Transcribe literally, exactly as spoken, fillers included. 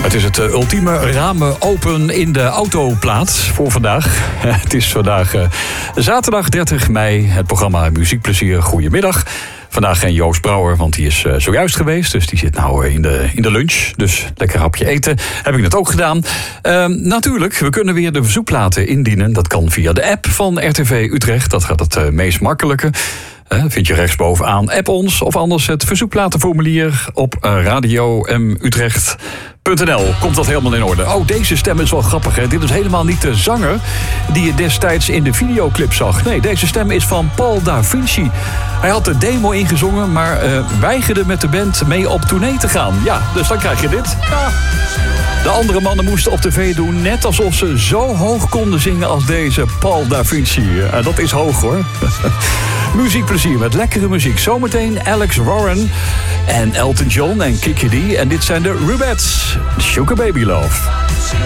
Het is het uh, ultieme ramen open in de autoplaats voor vandaag. Het is vandaag uh, zaterdag dertig mei. Het programma Muziekplezier. Goedemiddag. Vandaag geen Joost Brouwer, want die is uh, zojuist geweest. Dus die zit nou in de, in de lunch. Dus lekker hapje eten. Heb ik net ook gedaan. Uh, natuurlijk, we kunnen weer de verzoekplaten indienen. Dat kan via de app van R T V Utrecht. Dat gaat het uh, meest makkelijke. Uh, vind je rechtsbovenaan. App ons of anders het verzoekplatenformulier op uh, radio m utrecht punt n l. Komt dat helemaal in orde. Oh, deze stem is wel grappig, hè? Dit is helemaal niet de zanger die je destijds in de videoclip zag. Nee, deze stem is van Paul Da Vinci. Hij had de demo ingezongen, maar uh, weigerde met de band mee op tournee te gaan. Ja, dus dan krijg je dit. Ja. De andere mannen moesten op tv doen net alsof ze zo hoog konden zingen als deze Paul Da Vinci. Ja, dat is hoog, hoor. Muziekplezier met lekkere muziek. Zometeen Alex Warren en Elton John en Kiki D. En dit zijn de Rubettes. Sugar Baby Love.